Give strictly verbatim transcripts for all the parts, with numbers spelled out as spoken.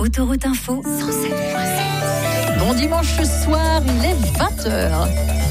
Autoroute Info cent sept virgule sept. Bon dimanche soir, il est vingt heures.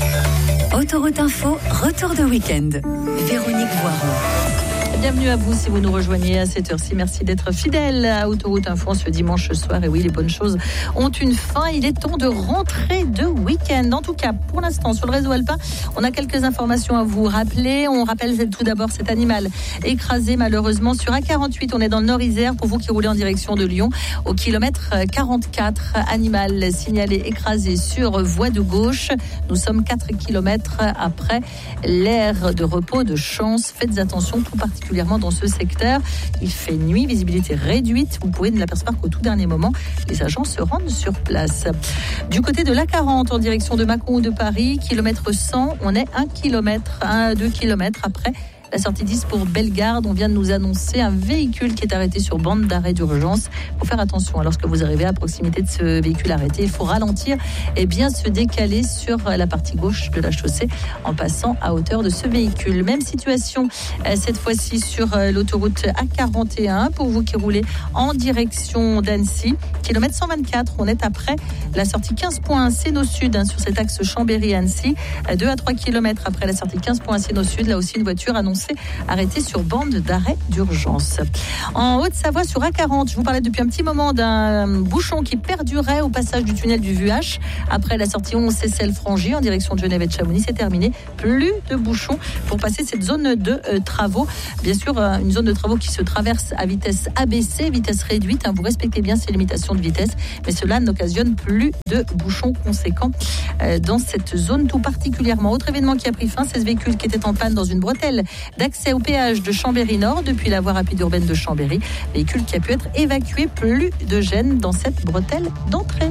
Autoroute Info, retour de week-end. Véronique Voiron. Bienvenue à vous si vous nous rejoignez à cette heure-ci. Merci d'être fidèle à Autoroute Info ce dimanche soir. Et oui, les bonnes choses ont une fin. Il est temps de rentrer de week-end. En tout cas, pour l'instant, sur le réseau Alpin, on a quelques informations à vous rappeler. On rappelle tout d'abord cet animal écrasé malheureusement sur A quarante-huit. On est dans le Nord-Isère. Pour vous qui roulez en direction de Lyon, au kilomètre quarante-quatre, animal signalé écrasé sur voie de gauche. Nous sommes quatre kilomètres après l'aire de repos de Chance. Faites attention, tout particulièrement dans ce secteur. Il fait nuit, visibilité réduite. Vous pouvez ne l'apercevoir qu'au tout dernier moment. Les agents se rendent sur place. Du côté de l'A quarante, en direction de Mâcon ou de Paris, kilomètre cent, on est un kilomètre, un à deux kilomètres après la sortie dix pour Bellegarde. On vient de nous annoncer un véhicule qui est arrêté sur bande d'arrêt d'urgence. Il faut faire attention. Lorsque vous arrivez à proximité de ce véhicule arrêté, il faut ralentir et bien se décaler sur la partie gauche de la chaussée en passant à hauteur de ce véhicule. Même situation cette fois-ci sur l'autoroute A quarante et un pour vous qui roulez en direction d'Annecy. Kilomètre cent vingt-quatre, on est après la sortie quinze point un Sénaux Sud hein, sur cet axe Chambéry-Annecy. deux à trois kilomètres après la sortie quinze point un Sénaux Sud, là aussi une voiture annoncée arrêté sur bande d'arrêt d'urgence. En Haute-Savoie sur A quarante, je vous parlais depuis un petit moment d'un bouchon qui perdurait au passage du tunnel du Vuache. Après la sortie onze Seyssel-Frangy en direction de Genève et de Chamonix, c'est terminé. Plus de bouchons pour passer cette zone de euh, travaux. Bien sûr, euh, une zone de travaux qui se traverse à vitesse A B C, vitesse réduite. Hein, vous respectez bien ces limitations de vitesse, mais cela n'occasionne plus de bouchons conséquents euh, dans cette zone tout particulièrement. Autre événement qui a pris fin, c'est ce véhicule qui était en panne dans une bretelle d'accès au péage de Chambéry-Nord depuis la voie rapide urbaine de Chambéry. Véhicule qui a pu être évacué, plus de gêne dans cette bretelle d'entrée.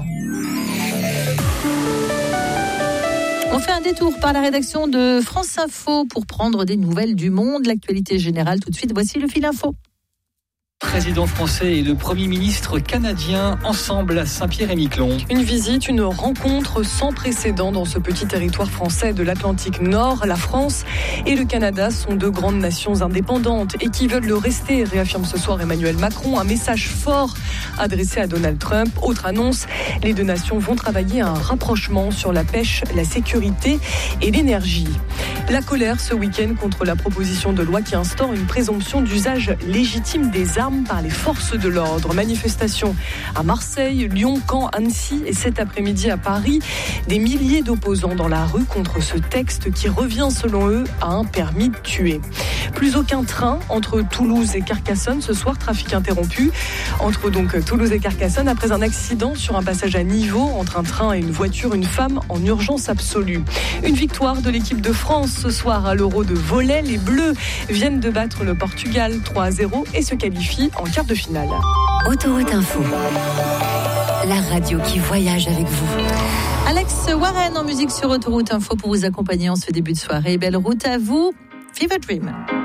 On fait un détour par la rédaction de France Info pour prendre des nouvelles du monde, l'actualité générale. Tout de suite, voici le fil info. Président français et le Premier ministre canadien ensemble à Saint-Pierre-et-Miquelon. Une visite, une rencontre sans précédent dans ce petit territoire français de l'Atlantique Nord. La France et le Canada sont deux grandes nations indépendantes et qui veulent le rester, réaffirme ce soir Emmanuel Macron. Un message fort adressé à Donald Trump. Autre annonce, les deux nations vont travailler à un rapprochement sur la pêche, la sécurité et l'énergie. La colère ce week-end contre la proposition de loi qui instaure une présomption d'usage légitime des armes par les forces de l'ordre. Manifestation à Marseille, Lyon, Caen, Annecy et cet après-midi à Paris. Des milliers d'opposants dans la rue contre ce texte qui revient selon eux à un permis de tuer. Plus aucun train entre Toulouse et Carcassonne ce soir, trafic interrompu entre donc Toulouse et Carcassonne après un accident sur un passage à niveau entre un train et une voiture, une femme en urgence absolue. Une victoire de l'équipe de France ce soir à l'Euro de volley. Les Bleus viennent de battre le Portugal trois à zéro et se qualifient en quart de finale. Autoroute Info, la radio qui voyage avec vous. Alex Warren en musique sur Autoroute Info pour vous accompagner en ce début de soirée. Belle route à vous. Vive a Dream.